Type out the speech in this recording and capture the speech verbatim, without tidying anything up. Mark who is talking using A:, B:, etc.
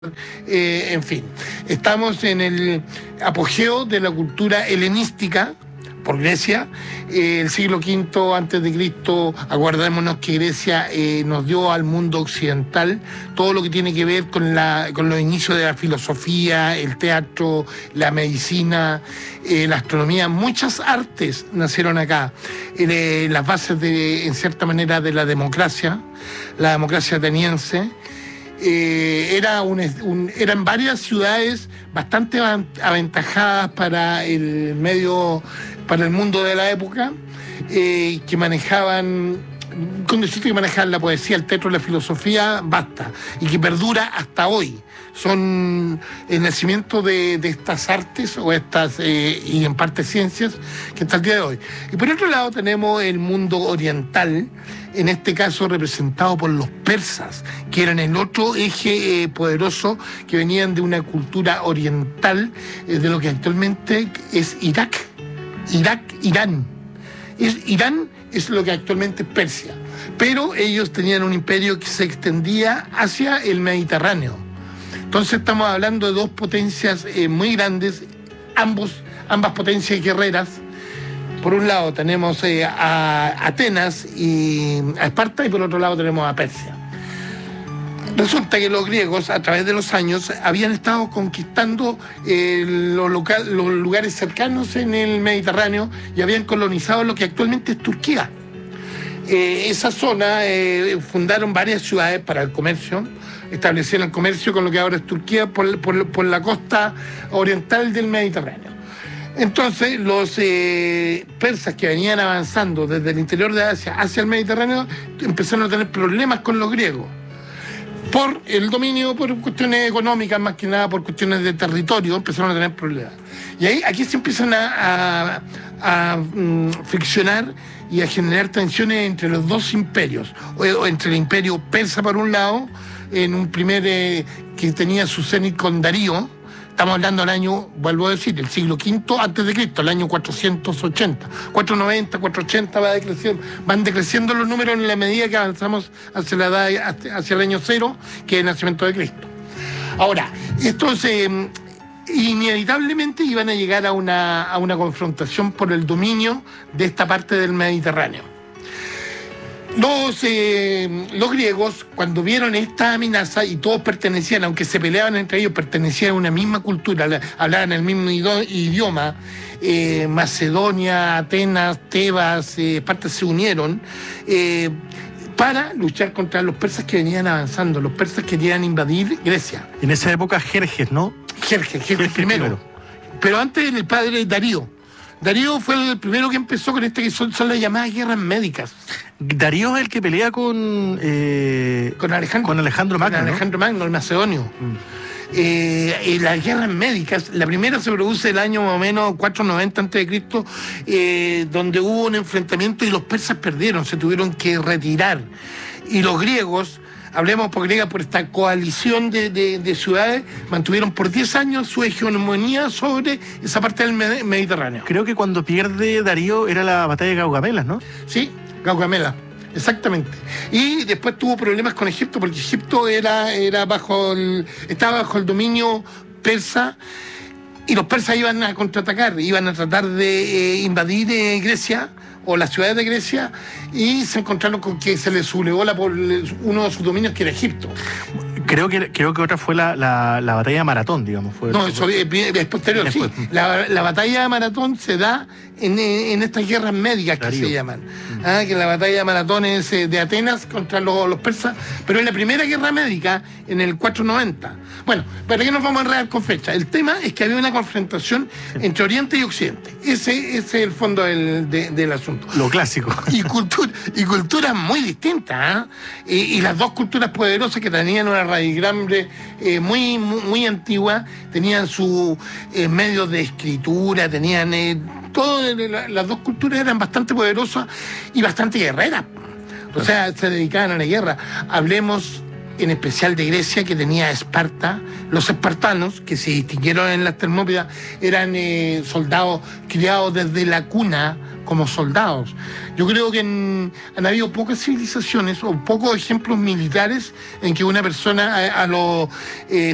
A: Eh, en fin, estamos en el apogeo de la cultura helenística por Grecia, eh, el siglo quinto antes de Cristo. Aguardémonos que Grecia eh, nos dio al mundo occidental todo lo que tiene que ver con, la, con los inicios de la filosofía, el teatro, la medicina, eh, la astronomía. Muchas artes nacieron acá, eh, las bases de, en cierta manera, de la democracia, la democracia ateniense. Eh, era un, un, eran varias ciudades bastante aventajadas para el medio, para el mundo de la época, eh, que manejaban, con decirte que manejaban la poesía, el teatro, la filosofía, basta, y que perdura hasta hoy. Son el nacimiento de, de estas artes o estas eh, y en parte ciencias que hasta el día de hoy. Y por otro lado tenemos el mundo oriental, en este caso representado por los persas, que eran el otro eje eh, poderoso, que venían de una cultura oriental, eh, de lo que actualmente es Irak. Irak, Irán. Es, Irán es lo que actualmente es Persia, pero ellos tenían un imperio que se extendía hacia el Mediterráneo. Entonces estamos hablando de dos potencias eh, muy grandes, ambos, ambas potencias guerreras. Por un lado tenemos eh, a Atenas y a Esparta, y por otro lado tenemos a Persia. Resulta que los griegos, a través de los años, habían estado conquistando eh, los, local, los lugares cercanos en el Mediterráneo y habían colonizado lo que actualmente es Turquía. Eh, esa zona eh, fundaron varias ciudades para el comercio, establecieron el comercio con lo que ahora es Turquía por, por, por la costa oriental del Mediterráneo. Entonces los eh, persas que venían avanzando desde el interior de Asia hacia el Mediterráneo empezaron a tener problemas con los griegos por el dominio, por cuestiones económicas, más que nada por cuestiones de territorio, empezaron a tener problemas. Y ahí aquí se empiezan a, a, a, a um, friccionar y a generar tensiones entre los dos imperios, o, o entre el imperio persa por un lado, en un primer eh, que tenía su cenit con Darío. Estamos hablando del año, vuelvo a decir, el siglo quinto antes de Cristo, el año cuatrocientos ochenta. cuatrocientos noventa, cuatrocientos ochenta va decreciendo, van decreciendo los números en la medida que avanzamos hacia la edad, hacia el año cero, que es el nacimiento de Cristo. Ahora, estos eh, inevitablemente iban a llegar a una, a una confrontación por el dominio de esta parte del Mediterráneo. Los, eh, los griegos, cuando vieron esta amenaza, y todos pertenecían, aunque se peleaban entre ellos, pertenecían a una misma cultura, hablaban el mismo idioma, eh, Macedonia, Atenas, Tebas, eh, partes se unieron eh, para luchar contra los persas que venían avanzando. Los persas querían invadir Grecia.
B: En esa época Jerjes, ¿no?
A: Jerjes, Jerjes primero. primero. Pero antes el padre Darío. Darío fue el primero que empezó con este, que son, son las llamadas guerras médicas.
B: Darío es el que pelea con... Eh,
A: con Alejandro.
B: Con Alejandro Magno,
A: con Alejandro ¿no? Magno, el macedonio. Mm. Eh, las guerras médicas, la primera se produce el año más o menos cuatrocientos noventa antes de Cristo, eh, donde hubo un enfrentamiento y los persas perdieron, se tuvieron que retirar. Y los griegos... Hablemos por griega, por esta coalición de, de, de ciudades, mantuvieron por diez años su hegemonía sobre esa parte del Mediterráneo.
B: Creo que cuando pierde Darío era la batalla de Gaugamela, ¿no?
A: Sí, Gaugamela, exactamente. Y después tuvo problemas con Egipto, porque Egipto era, era bajo el, estaba bajo el dominio persa, y los persas iban a contraatacar, iban a tratar de eh, invadir eh, Grecia, o las ciudades de Grecia, y se encontraron con que se les sublevó la, uno de sus dominios, que era Egipto.
B: Creo que creo que otra fue la, la, la batalla de Maratón, digamos. Fue,
A: no, eso es, es posterior, después. Sí. La, la batalla de Maratón se da en, en estas guerras médicas que Darío. se llaman. Mm. Ah, que la batalla de Maratón es de Atenas contra los, los persas, pero es la primera guerra médica en el cuatrocientos noventa. Bueno, ¿para qué nos vamos a enredar con fecha? El tema es que había una confrontación sí. entre Oriente y Occidente. Ese, ese es el fondo del, de, del asunto.
B: Lo clásico.
A: Y, cultura, y culturas muy distintas, ¿eh? y, y las dos culturas poderosas que tenían una radigrande eh, muy, muy, muy antigua, tenían sus eh, medios de escritura, tenían... Eh, todas las dos culturas eran bastante poderosas y bastante guerreras. O sea, se dedicaban a la guerra. Hablemos en especial de Grecia, que tenía Esparta. Los espartanos, que se distinguieron en las Termópilas, eran eh, soldados criados desde la cuna como soldados. Yo creo que en, han habido pocas civilizaciones o pocos ejemplos militares en que una persona a, a los... Eh,